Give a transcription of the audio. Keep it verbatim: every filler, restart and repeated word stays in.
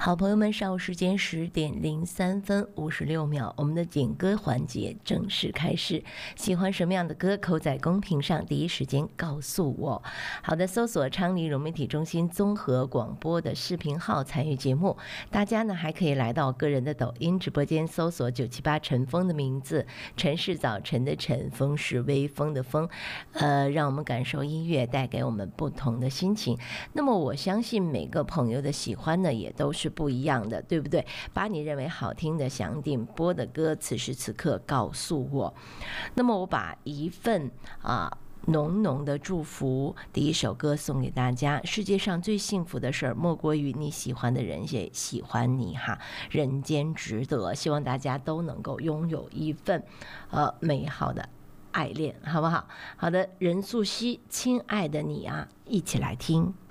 好朋友们，上午时间十点零三分五十六秒，我们的点歌环节正式开始。喜欢什么样的歌，扣在公屏上，第一时间告诉我。好的，搜索昌黎融媒体中心综合广播的视频号参与节目。大家呢还可以来到个人的抖音直播间，搜索九七八陈峰的名字，晨是早晨的晨，风是微风的风，呃，让我们感受音乐带给我们不同的心情。那么我相信每个朋友的喜欢呢，也都是不一样的，对不对？把你认为好听的想点播的歌，此时此刻告诉我。那么我把一份啊浓浓的祝福，第一首歌送给大家。世界上最幸福的事儿，莫过于你喜欢的人也喜欢你哈，人间值得。希望大家都能够拥有一份呃美好的爱恋，好不好？好的，任素汐，亲爱的你啊，一起来听。